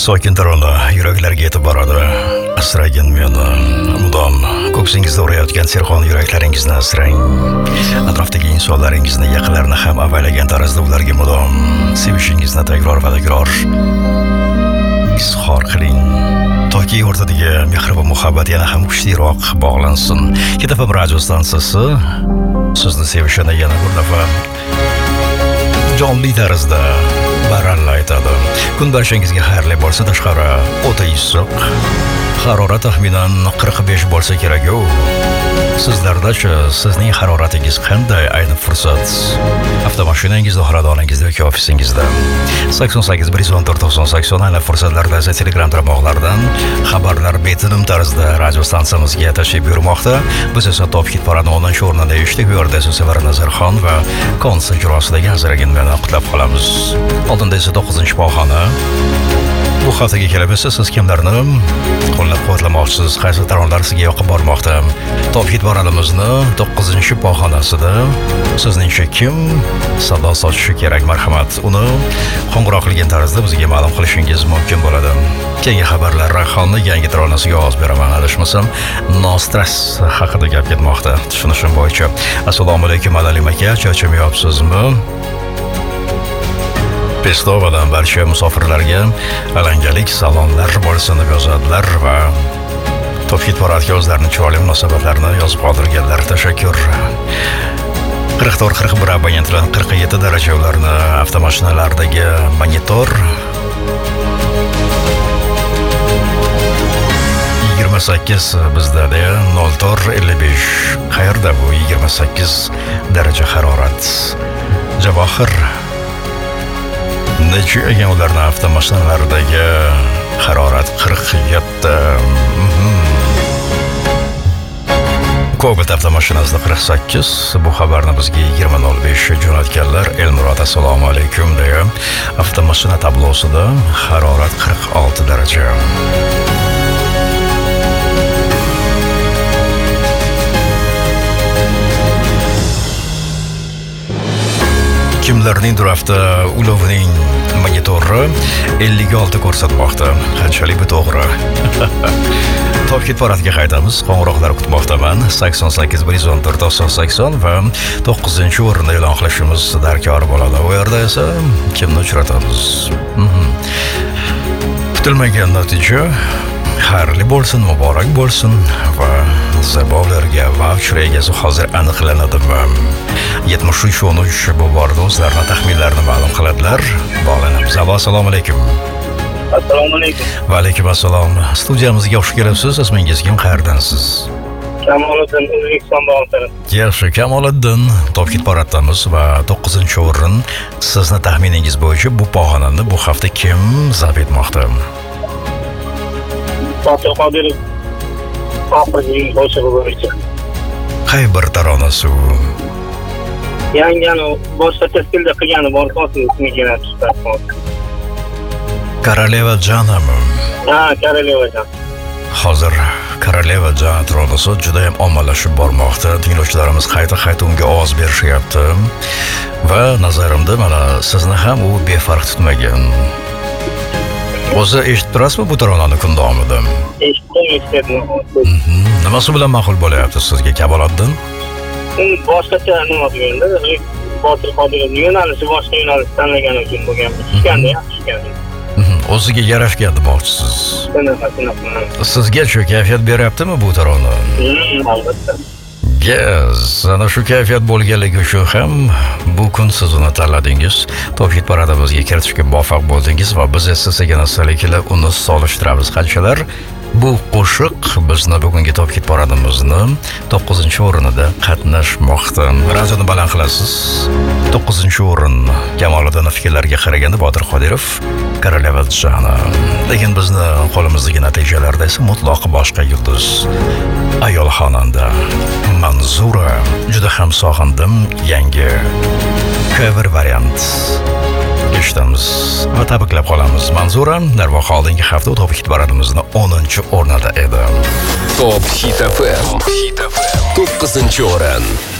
Sokin tarona yuraklarga yetib boradi. Asragin meni mudom ko'ksingizda urayotgan serxon yuraklaringizni asrang. Atrofdagi insonlaringizni, yaqinlarni ham avaylagan tarzda ularga mudom sevishingizni takror va takror izhor qiling. Toki o'rtadagi mehr va muhabbat yana ham kuchliroq bog'lansin. Kitafam radio stansiyasi sizni sevishini yana bir daf'a jonli tarzda baralla aytadi. Kun barchangizga xayrli bo'lsa, tashqari o'ta issiq. Harorat taxminan 45 bo'lsa kerak-ku. Sizlarda-chi, sizning haroratingiz qanday ayni fursat? Avtomashinangizda, xonadoningizda yoki ofisingizda 88 114 90 ayni fursatlarda esa Telegram tarmoqlaridan xabarlar betinim tarzda radio stansiyamizga tashrif buyurmoqda. Biz esa Top Hit Paradi 10-o'rnida eshitdik. Bu yerda esa Sevara Nazarxon va konsert ijrosidagi Azragin meni qutlab qolamiz. Oldinda esa 9-pog'ona. Bu haftaga kelib esa siz kimlarni qo'llab-quvvatlamoqchisiz? Qaysi taronlar sizga yoqib bormoqda? Top Hit Paradimizni 9-pog'onasida sizningcha kim sado sochishi kerak? Marhamat, uni qo'ng'iroq qilgan tarzda bizga ma'lum qilishingiz mumkin bo'ladi. Keyingi xabarlar Rayhonni yangi taronasiga ovoz beraman. Adashmasam, Nostras haqida gap ketmoqda. Tushunishim bo'yicha. Assalomu alaykum, Alalim aka, charchamayapsizmi? Pestovadan barcha musofirlarga alangalik salomlar bo'lsin deb yozadilar va Top Hit Paradga o'zlarining chiroyli munosabatlarini yozib qoldirganlar. Tashakkur. 44-41 abonentlar, 47 daraja ularni avtomashinalardagi monitor 28 bizda 0455. Qayerda bu 28 daraja harorat? Javohir necha ekan ularning avtomashinalaridagi harorat? 47. Cobalt avtomashinasida 48. Bu xabarni bizga 20:05 jo'natganlar. Elmurod assalomu alaykum deya avtomashina tablosida harorat 46 daraja. Kimlarning hafta ulovining monitori 56 ko'rsatmoqda. Qanchalik bu to'g'ri? Top Hit Paradga qaytamiz. Qo'ng'iroqlar kutmoqdaman. 88 114 90 va 9-o'rinda e'lon qilishimiz darkor bo'ladi. U yerda esa kimni uchratamiz? Kutilmagan natija xayrli bo'lsin, muborak bo'lsin va zabolarga voucher egasi hozir aniqlanadimi? 73-13 bu borada o'zlarining taxminlarini ma'lum qiladilar. Bog'lanamiz. Assalomu alaykum. Assalomu alaykum. Va alaykum assalom. Studiyamizga xush kelibsiz. Ismingiz kim? Qayerdansiz? Kamoliddin, O'zbekistondan. Yaxshi, Kamoliddin. Top Hit Paradamiz va 9-o'rin. Sizni taxminingiz bo'yicha bu pog'onani bu hafta kim zabt etmoqda? Botir Qodirov. Oxirgi qo'shig'i bo'yicha. Qay bir taronasi u? Yangani boshqa stilda qilgani bor, hozir ismiga tushdi. Koroleva Janami. Ha, Koroleva Jan. Hozir Koroleva Jan taronasi juda ham ommalashib bormoqda. Tinglovchilarimiz qayta unga ovoz berishyapti. Va nazarimda mana sizni ham u befarq tutmagan. O'zi eshitib turasizmi bu taronani kun davomida? Eshitdim. Nimasi bilan ma'qul bo'lyapti sizga, Kamoliddin? Boshqacha nima deganda, Botir Qodirov yo'nalishi boshqa yo'nalish tanlagan uchun bo'lgan. Tushganda yaxshi ekan. O'ziga yarashgan demoqchisiz. Sizga-chi kayfiyat beryaptimi bu tarona? Albatta. Ana shu kayfiyat bo'lganligi uchun ham bu kun siz uni tanladingiz. Top Hit Paradimizga kiritishga muvaffaq bo'ldingiz va biz esa sekin-astalik uni solishtiramiz. Qanchalar bu qo'shiq bizni bugungi Top Hit Paradimizni 9-o'rinida qatnashmoqda. Radioni baland qilasiz. 9-o'rin Kamoliddin fikrlariga qaraganda Botir Qodirov, Koroleva Jana. Lekin bizni qo'limizdagi natijalarda esa mutlaq boshqa yulduz. Ayol xonanda Manzura. Juda ham sog'indim yangi cover variant. Eshitamiz va tabriklab qolamiz. Manzura darvoqe oldingi hafta Top Hit Paradimizni 10-o'rnida edi. Top Hit FM 9-o'rin.